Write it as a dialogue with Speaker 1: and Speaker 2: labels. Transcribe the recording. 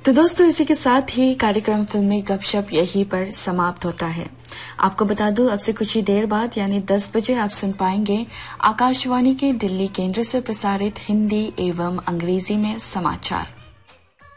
Speaker 1: तो दोस्तों इसी के साथ ही कार्यक्रम फिल्मी गपशप यहीं पर समाप्त होता है। आपको बता दूं अब से कुछ ही देर बाद यानी 10 बजे आप सुन पाएंगे आकाशवाणी के दिल्ली केंद्र से प्रसारित हिंदी एवं अंग्रेजी में समाचार।